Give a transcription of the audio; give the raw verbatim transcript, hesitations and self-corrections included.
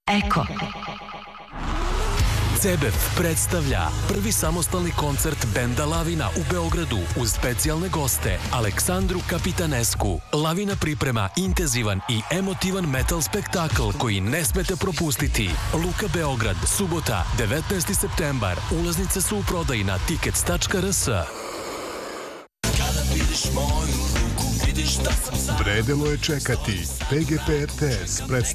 Eko. Cebef predstavlja prvi samostalni koncert benda Lavina u Beogradu uz specijalne goste Aleksandru Kapitanesku. Lavina priprema intenzivan i emotivan metal spektakl koji ne smete propustiti. Luka Beograd, subota, devetnaesti septembar. Ulaznice su u prodaji na tickets tačka r s. Vredelo je čekati. P G P R T S predstavlja